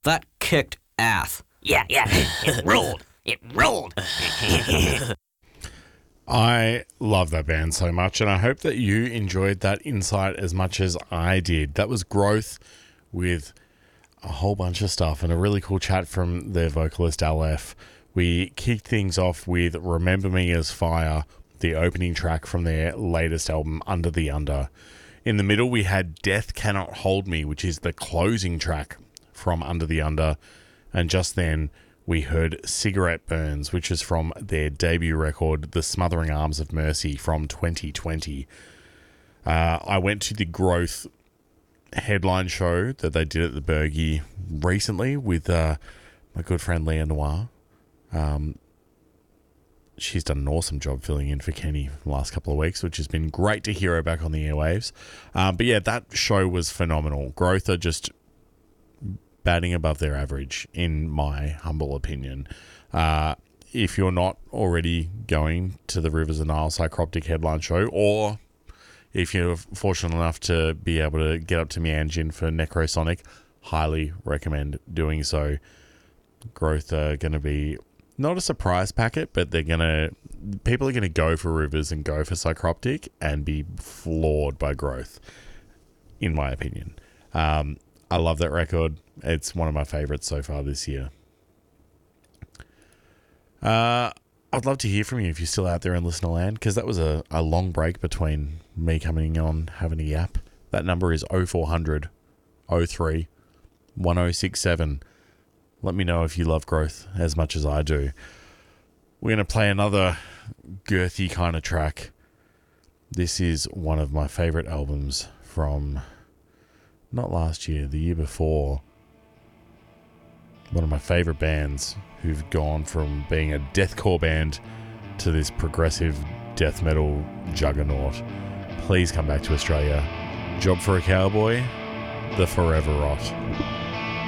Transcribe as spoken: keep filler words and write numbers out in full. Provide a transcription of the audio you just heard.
That kicked ass. Yeah, yeah, it, it rolled. It rolled. I love that band so much, and I hope that you enjoyed that insight as much as I did. That was Growth with a whole bunch of stuff and a really cool chat from their vocalist L F. We kicked things off with Remember Me as Fire, the opening track from their latest album, Under the Under. In the middle, we had Death Cannot Hold Me, which is the closing track from Under the Under. And just then, we heard Cigarette Burns, which is from their debut record, The Smothering Arms of Mercy, from twenty twenty. Uh, I went to the Growth headline show that they did at the Bergie recently with uh, my good friend Leah Noir. Um, she's done an awesome job filling in for Kenny the last couple of weeks, which has been great to hear her back on the airwaves. Um, but yeah, that show was phenomenal. Growth are just batting above their average, in my humble opinion. Uh, if you're not already going to the Rivers of Nile Psychroptic headline show, or if you're fortunate enough to be able to get up to Mianjin for Necrosonic, highly recommend doing so. Growth are going to be not a surprise packet, but they're going to, people are going to go for Rivers and go for Psychroptic and be floored by Growth, in my opinion. Um, I love that record. It's one of my favorites so far this year. Uh, I'd love to hear from you if you're still out there in listener land, because that was a, a long break between me coming on, having a yap. That number is oh four hundred, oh three, one oh six seven. Let me know if you love Growth as much as I do. We're going to play another girthy kind of track. This is one of my favorite albums from not last year, the year before. One of my favorite bands who've gone from being a deathcore band to this progressive death metal juggernaut. Please come back to Australia. Job for a Cowboy, The Forever Rot.